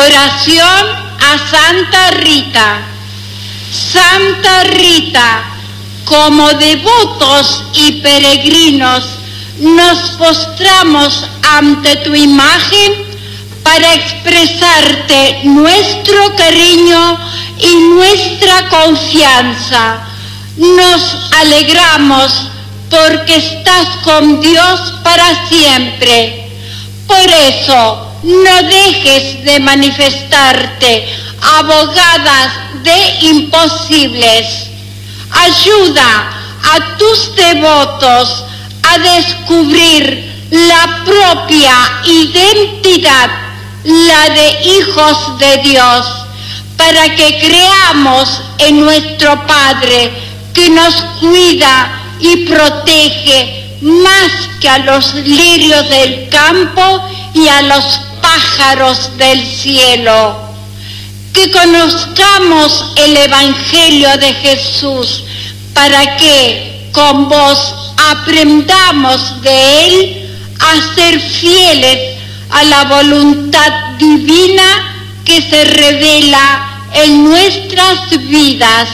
Oración a Santa Rita. Santa Rita, como devotos y peregrinos, nos postramos ante tu imagen para expresarte nuestro cariño y nuestra confianza. Nos alegramos porque estás con Dios para siempre. Por eso, no dejes de manifestarte, abogada de imposibles. Ayuda a tus devotos a descubrir la propia identidad, la de hijos de Dios, para que creamos en nuestro Padre que nos cuida y protege más que a los lirios del campo y a los pájaros del cielo. Que conozcamos el Evangelio de Jesús para que con vos aprendamos de él a ser fieles a la voluntad divina que se revela en nuestras vidas.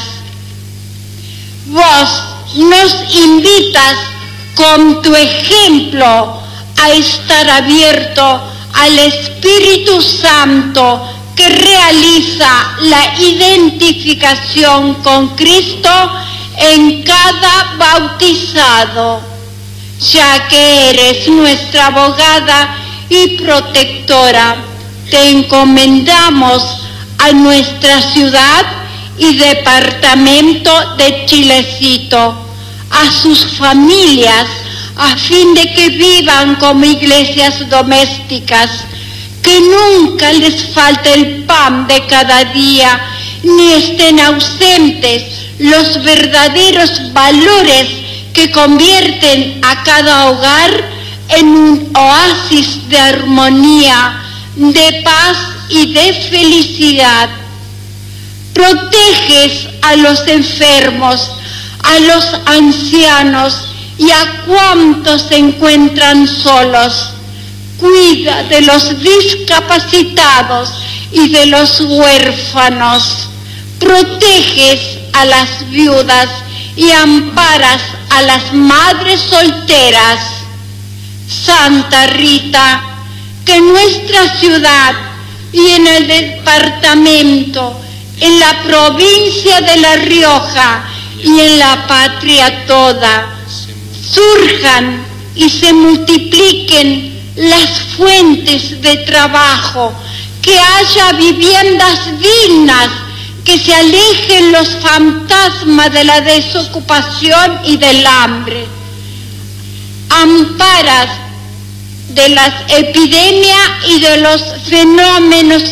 Vos nos invitas con tu ejemplo a estar abierto al Espíritu Santo que realiza la identificación con Cristo en cada bautizado, ya que eres nuestra abogada y protectora. Te encomendamos a nuestra ciudad y departamento de Chilecito, a sus familias, a fin de que vivan como iglesias domésticas, que nunca les falte el pan de cada día, ni estén ausentes los verdaderos valores que convierten a cada hogar en un oasis de armonía, de paz y de felicidad. Proteges a los enfermos, a los ancianos y a cuantos se encuentran solos. Cuida de los discapacitados y de los huérfanos. Proteges a las viudas y amparas a las madres solteras. Santa Rita, que en nuestra ciudad y en el departamento, en la provincia de La Rioja y en la patria toda, surjan y se multipliquen las fuentes de trabajo, que haya viviendas dignas, que se alejen los fantasmas de la desocupación y del hambre. Amparas de las epidemias y de los fenómenos